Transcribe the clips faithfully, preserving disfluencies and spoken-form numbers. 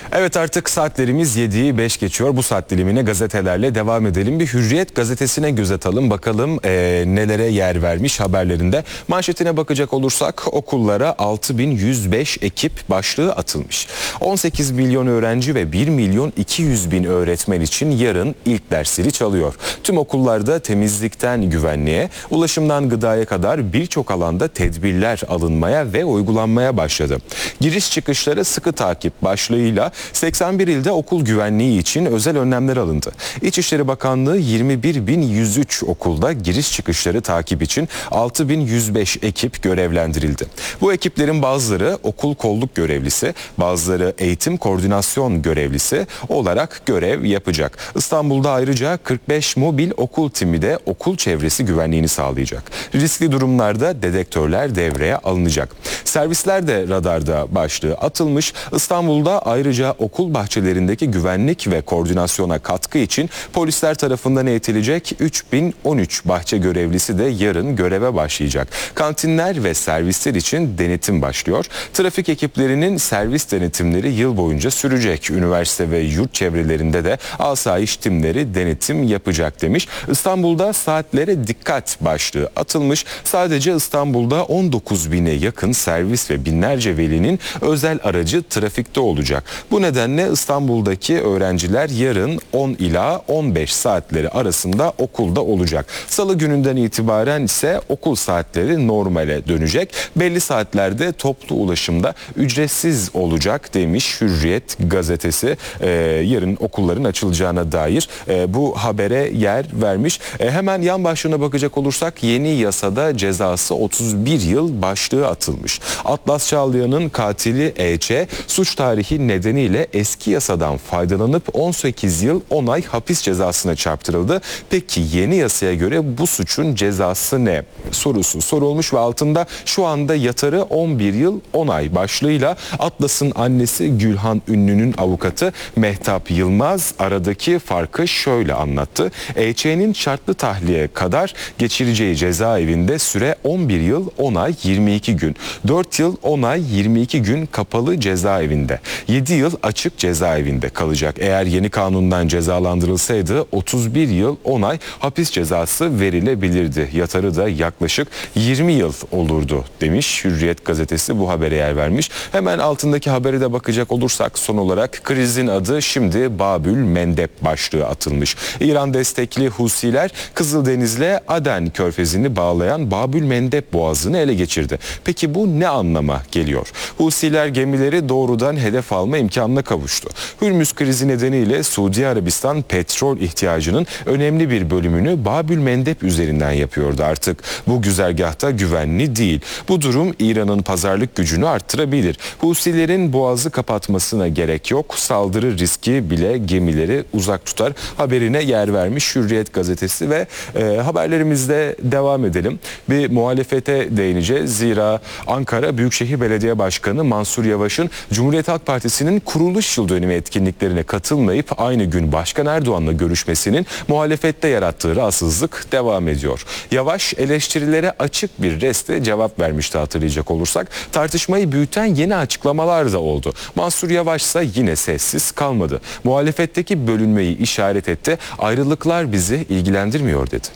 Evet, artık saatlerimiz yediyi beş geçiyor. Bu saat dilimine gazetelerle devam edelim. Bir Hürriyet gazetesine göz atalım. Bakalım e, nelere yer vermiş haberlerinde. Manşetine bakacak olursak okullara altı bin yüz beş ekip başlığı atılmış. on sekiz milyon öğrenci ve bir milyon iki yüz bin öğretmen için yarın ilk dersleri çalıyor. Tüm okullarda temizlikten güvenliğe, ulaşımdan gıdaya kadar birçok alanda tedbirler alınmaya ve uygulanmaya başladı. Giriş çıkışları sıkı takip başlığıyla seksen bir ilde okul güvenliği için özel önlemler alındı. İçişleri Bakanlığı yirmi bir bin yüz üç okulda giriş çıkışları takip için altı bin yüz beş ekip görevlendirildi. Bu ekiplerin bazıları okul kolluk görevlisi, bazıları eğitim koordinasyon görevlisi olarak görev yapacak. İstanbul'da ayrıca kırk beş mobil okul timi de okul çevresi güvenliğini sağlayacak. Riskli durumlarda dedektörler devreye alınacak. Servisler de radarda başlığı atılmış. İstanbul'da ayrıca okul bahçelerindeki güvenlik ve koordinasyona katkı için polisler tarafından eğitilecek üç bin on üç bahçe görevlisi de yarın göreve başlayacak. Kantinler ve servisler için denetim başlıyor. Trafik ekiplerinin servis denetimleri yıl boyunca sürecek. Üniversite ve yurt çevrelerinde de asayiş timleri denetim yapacak demiş. İstanbul'da saatlere dikkat başlığı atılmış. Sadece İstanbul'da on dokuz bine yakın servis ve binlerce velinin özel aracı trafikte olacak. Bu nedenle İstanbul'daki öğrenciler yarın on ila on beş saatleri arasında okulda olacak. Salı gününden itibaren ise okul saatleri normale dönecek. Belli saatlerde toplu ulaşımda ücretsiz olacak demiş Hürriyet gazetesi. Ee, yarın okulların açılacağına dair e, bu habere yer vermiş. E, hemen yan başlığına bakacak olursak yeni yasada cezası otuz bir yıl başlığı atılmış. Atlas Çağlayan'ın katili E Ç suç tarihi nedeniyle eski yasadan faydalanıp on sekiz yıl on ay hapis cezasına çarptırıldı. Peki yeni yasaya göre bu suçun cezası ne? Sorusu sorulmuş ve altında şu anda yatarı on bir yıl on ay başlığıyla Atlas'ın annesi Gülhan Ünlü'nün avukatı Mehtap Yılmaz aradaki farkı şöyle anlattı. E Ç'nin şartlı tahliye kadar geçireceği cezaevinde süre on bir yıl on ay yirmi iki gün. dört yıl on ay yirmi iki gün kapalı cezaevinde. yedi yıl açık cezaevinde kalacak. Eğer yeni kanundan cezalandırılsaydı otuz bir yıl on ay hapis cezası verilebilirdi. Yatarı da yaklaşık yirmi yıl olurdu demiş Hürriyet gazetesi, bu habere yer vermiş. Hemen altındaki habere de bakacak olursak son olarak krizin adı şimdi Babül Mendeb başlığı atılmış. İran destekli Husiler Kızıldeniz'le Aden Körfezi'ni bağlayan Babül Mendeb boğazını ele geçirdi. Peki bu ne anlama geliyor? Husiler gemileri doğrudan hedef alma imkanına kavuştu. Hürmüz krizi nedeniyle Suudi Arabistan petrol ihtiyacının önemli bir bölümünü Babül Mendeb üzerinden yapıyordu artık. Bu güzergahta güvenli değil. Bu durum İran'ın pazarlık gücünü arttırabilir. Husilerin boğazı kapatmasına gerek yok. Saldırı riski bile gemileri uzak tutar haberine yer vermiş Hürriyet gazetesi ve e, haberlerimizde devam edelim. Bir muhalefete değineceğiz. Zira Ankara Büyükşehir Belediye Başkanı Mansur Yavaş'ın Cumhuriyet Halk Partisi'nin kuruluş yıl dönümü etkinliklerine katılmayıp aynı gün Başkan Erdoğan'la görüşmesinin muhalefette yarattığı rahatsızlık devam ediyor. Yavaş eleştirilere açık bir restle cevap vermişti hatırlayacak olursak. Tartışmayı büyüten yeni açıklamalar da oldu. Mansur Yavaş ise yine sessiz kalmadı. Muhalefetteki bölünmeyi işaret etti. Ayrılıklar bizi ilgilendirmiyor dedi.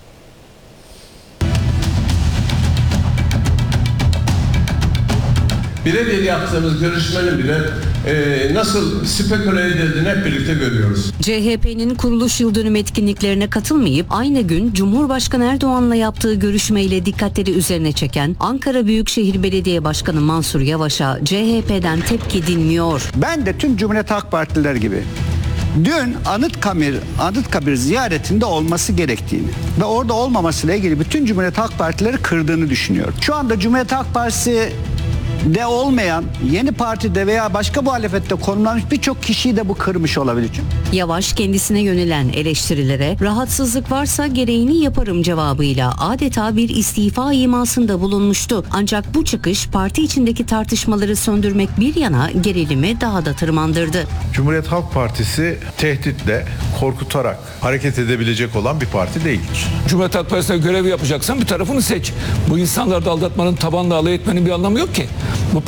Birebir yaptığımız görüşmenin bile e, nasıl speküle edildiğini hep birlikte görüyoruz. C H P'nin kuruluş yıl dönümü etkinliklerine katılmayıp aynı gün Cumhurbaşkanı Erdoğan'la yaptığı görüşmeyle dikkatleri üzerine çeken Ankara Büyükşehir Belediye Başkanı Mansur Yavaş'a C H P'den tepki dinmiyor. Ben de tüm Cumhuriyet Halk Partililer gibi dün Anıtkabir, Anıtkabir ziyaretinde olması gerektiğini ve orada olmamasıyla ilgili bütün Cumhuriyet Halk Partileri kırdığını düşünüyorum. Şu anda Cumhuriyet Halk Partisi de olmayan yeni partide veya başka muhalefette konumlanmış birçok kişiyi de bu kırmış olabilir. Yavaş kendisine yönelen eleştirilere rahatsızlık varsa gereğini yaparım cevabıyla adeta bir istifa imasında bulunmuştu. Ancak bu çıkış parti içindeki tartışmaları söndürmek bir yana gerilimi daha da tırmandırdı. Cumhuriyet Halk Partisi tehditle, korkutarak hareket edebilecek olan bir parti değildir. Cumhuriyet Halk Partisi'ne görev yapacaksan bir tarafını seç. Bu insanları da aldatmanın, tabanla alay etmenin bir anlamı yok ki. Bu